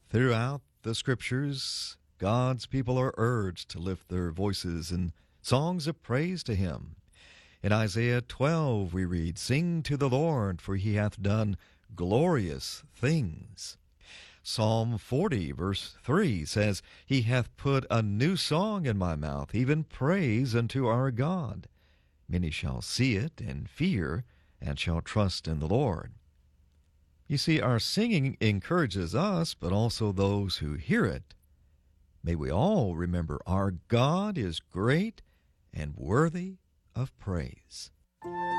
Throughout the scriptures, God's people are urged to lift their voices in songs of praise to Him. In Isaiah 12 we read, "Sing to the Lord, for He hath done glorious things." Psalm 40 verse 3 says, "He hath put a new song in my mouth, even praise unto our God. Many shall see it and fear, and shall trust in the Lord." You see, our singing encourages us, but also those who hear it. May we all remember our God is great and worthy of praise.